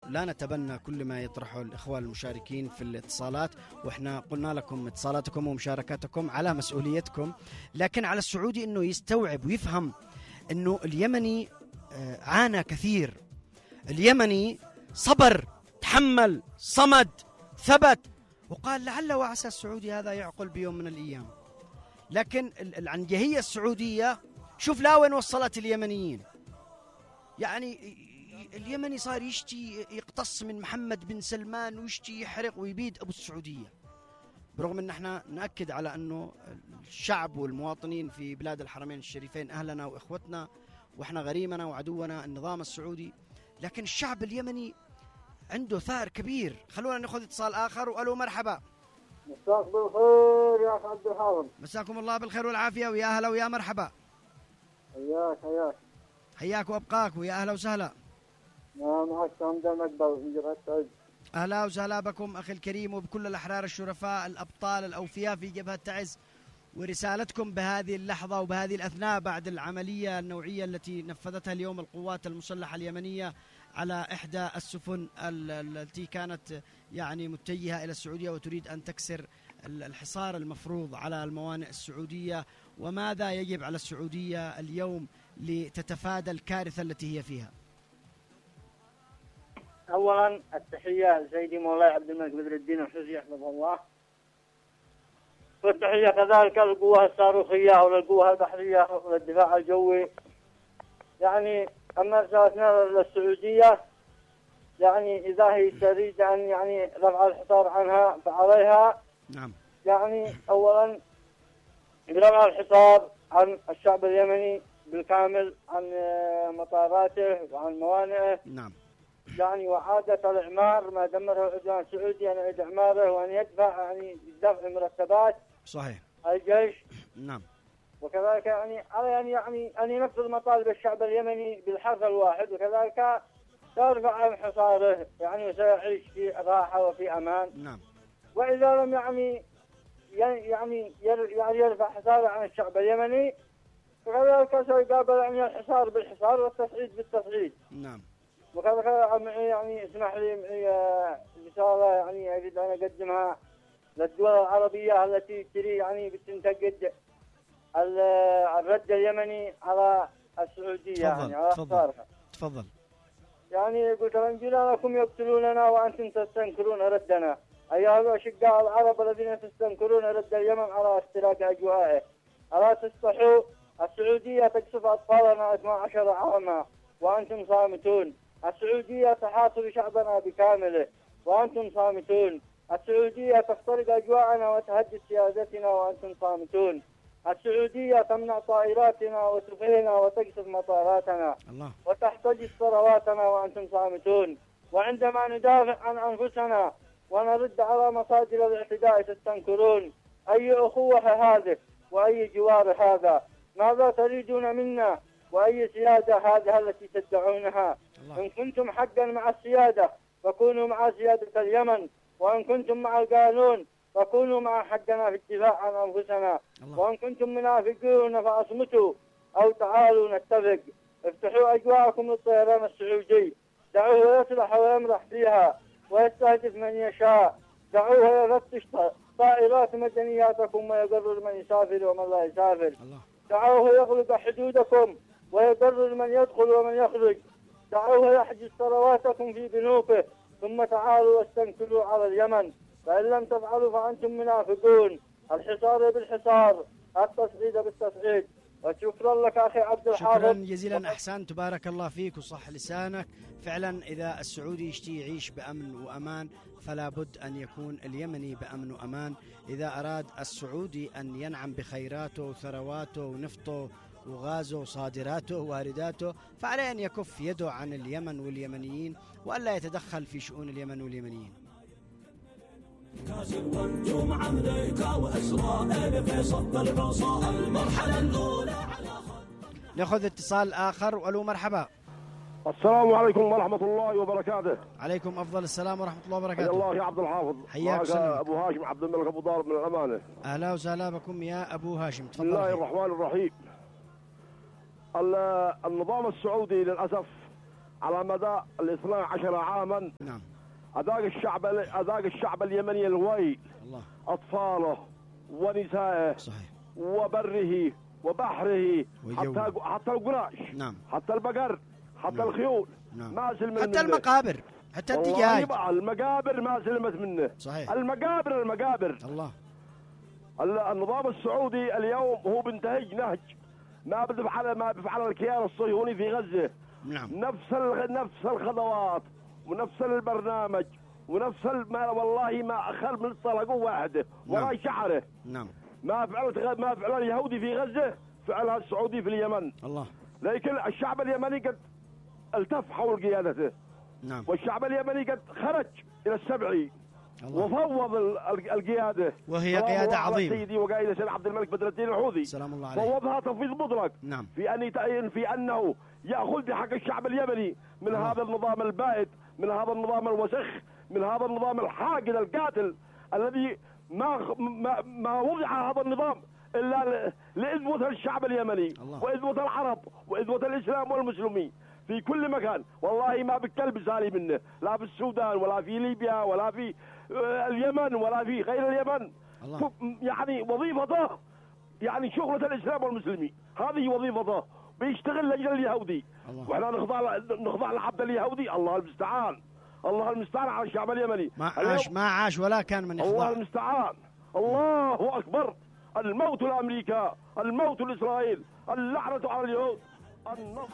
لا نتبنى كل ما يطرحه الإخوة المشاركين في الاتصالات، وإحنا قلنا لكم اتصالاتكم ومشاركاتكم على مسؤوليتكم، لكن على السعودي أنه يستوعب ويفهم أنه اليمني عانى كثير. اليمني صبر، تحمل، صمد، ثبت، وقال لعل وعسى السعودي هذا يعقل بيوم من الأيام. لكن العنجهية السعودية شوف لا وين وصلت اليمنيين. يعني اليمني صار يشتي يقتص من محمد بن سلمان ويشتي يحرق ويبيد أبو السعودية، برغم أن احنا نأكد على أنه الشعب والمواطنين في بلاد الحرمين الشريفين أهلنا وإخوتنا، وإحنا غريمنا وعدونا النظام السعودي، لكن الشعب اليمني عنده ثار كبير. خلونا نأخذ اتصال آخر. وألو مرحبا. مساك بالخير يا أخ عبد الحافظ. مساكم الله بالخير والعافية، ويا أهلا ويا مرحبا. حياك حياك وأبقاك، ويا أهلا وسهلا. معك حمدان أكبر من جبهة تعز. أهلا وسهلا بكم أخي الكريم وبكل الأحرار الشرفاء الأبطال الأوفياء في جبهة تعز، ورسالتكم بهذه اللحظة وبهذه الأثناء بعد العملية النوعية التي نفذتها اليوم القوات المسلحة اليمنية على إحدى السفن التي كانت يعني متجهة إلى السعودية وتريد أن تكسر الحصار المفروض على الموانئ السعودية، وماذا يجب على السعودية اليوم لتتفادى الكارثة التي هي فيها؟ أولا التحية لسيدي مولاي عبد الملك بدر الدين الحوثي حفظه الله، والتحية كذلك للقوة الصاروخية وللقوة البحرية وللدفاع الجوي. يعني أما رسالتنا للسعودية، يعني إذا هي تريد أن يعني رفع الحصار عنها فعليها نعم يعني أولا برفع الحصار عن الشعب اليمني بالكامل، عن مطاراته وعن موانئه. نعم. يعني وعادة الإعمار ما دمره العدوان السعودي أن يعيد إعماره وأن يدفع يعني بدفع مرتبات صحيح الجيش. نعم. وكذلك يعني أن ينفذ مطالب الشعب اليمني بالحرف الواحد، وكذلك سيرفع عن حصاره يعني وسيعيش في راحة وفي أمان. نعم. وإذا لم يعني يرفع حصاره عن الشعب اليمني، وكذلك سيقابل يعني الحصار بالحصار والتصعيد بالتصعيد. نعم. وكذلك يعني اسمح لي رسالة يعني أريد أن أقدمها للدول العربية التي تريد يعني بتنتقد الرد اليمني على السعودية. تفضل. يعني على حصارها. تفضل. يعني قلت رنجلا لكم يقتلوننا وأنتم تستنكرون ردنا، أيها الأشقاء العرب الذين تستنكرون رد اليمن على اشتراك أجوائه، ألا تستحوا؟ السعودية تقصف أطفالنا 12 عاما وأنتم صامتون. السعودية تحاصر شعبنا بكامله وأنتم صامتون. السعودية تخترق أجواءنا وتهدد سيادتنا وأنتم صامتون. السعودية تمنع طائراتنا وتفهنا وتقصف مطاراتنا الله. وتحتجز ثرواتنا وأنتم صامتون. وعندما ندافع عن أنفسنا ونرد على مصادر الاعتداء تستنكرون. أي أخوة هذه وأي جوار هذا؟ ماذا تريدون منا؟ وأي سيادة هذه التي تدعونها؟ إن كنتم حقا مع السيادة فكونوا مع سيادة اليمن، وإن كنتم مع القانون فكونوا مع حقنا في الدفاع عن أنفسنا. وإن كنتم منافقون فأصمتوا أو تعالوا نتفق. افتحوا أجواءكم للطيران السعودي، دعوه يسرح ويمرح فيها ويستهدف من يشاء. دعوه يفتش طائرات مدنياتكم ويقرر من يسافر ومن لا يسافر. دعوه يغلق حدودكم ويقرر من يدخل ومن يخرج. دعوه يحجز ثرواتكم في بنوكه، ثم تعالوا واستنكروا على اليمن. فإن لم تفعلوا فأنتم منافقون. الحصار بالحصار، التصعيد بالتصعيد. وشكرا لك أخي عبد الحافظ. شكرا جزيلا، أحسنت، تبارك الله فيك وصح لسانك. فعلا إذا السعودي يشتي يعيش بأمن وأمان فلا بد أن يكون اليمني بأمن وأمان. إذا أراد السعودي أن ينعم بخيراته وثرواته ونفطه وغازه وصادراته ووارداته فعليه أن يكف يده عن اليمن واليمنيين وألا يتدخل في شؤون اليمن واليمنيين. كاسر ونجوم أمريكا وإسرائيل في صف العصا المرحلة الأولى على نأخذ اتصال آخر. وألو مرحبا. السلام عليكم ورحمة الله وبركاته. عليكم أفضل السلام ورحمة الله وبركاته. حيا الله يا عبد الحافظ. حياك وسهلا. أبو هاشم عبد الملك أبو ضارب من الأمانة. أهلا وسهلا بكم يا أبو هاشم، تفضل. بسم الله الرحمن الرحيم. النظام السعودي للأسف على مدى 12 عاما نعم. أذاق الشعب اليمني الويل، الله. أطفاله ونسائه صحيح. وبره وبحره، وجوه. حتى القراش، نعم. حتى البقر، حتى نعم. الخيول، نعم. ما سلمت حتى منه. المقابر، حتى والله الدجاج. يبقى المقابر ما سلمت منه. صحيح. المقابر. الله. النظام السعودي اليوم هو بينتهج نهج ما بيفعل الكيان الصهيوني في غزة. نعم. نفس الخطوات ونفس البرنامج ونفس والله ما أخل من طلقه واحدة ولا نعم. شعره. نعم. ما فعل اليهودي في غزة فعلها السعودي في اليمن. الله. لكن الشعب اليمني قد التف حول قيادته. نعم. والشعب اليمني قد خرج إلى السبعي الله. وفوض القيادة، وهي قيادة عظيمة. سيدي وقائد سيد عبد الملك بدر الدين الحوثي سلام الله عليه. فوضها تفويض مطلق. نعم. في أنه يأخذ بحق الشعب اليمني من هذا النظام البائد، من هذا النظام الوسخ، من هذا النظام الحاقد القاتل الذي ما وضع هذا النظام إلا لإذوة الشعب اليمني وإذوة العرب وإذوة الإسلام والمسلمين في كل مكان. والله ما بالكلب سالي منه، لا في السودان ولا في ليبيا ولا في اليمن ولا في غير اليمن. الله. يعني وظيفته يعني شغلة الإسلام والمسلمين، هذه وظيفته، بيشتغل لأجل اليهودي. وإحنا نخضع لعبد اليهودي. الله المستعان، الله المستعان على الشعب اليمني. ما عاش ولا كان من يخضع. الله المستعان. الله أكبر. الموت لأمريكا، الموت لإسرائيل، اللعنة على اليهود.